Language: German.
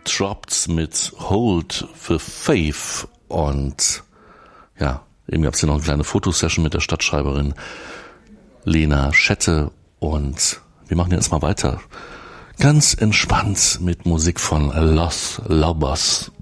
Dropped mit Hold the Faith. Und ja, eben gab es hier noch eine kleine Fotosession mit der Stadtschreiberin Lena Schette. Und wir machen jetzt mal weiter. Ganz entspannt mit Musik von Los Lobos.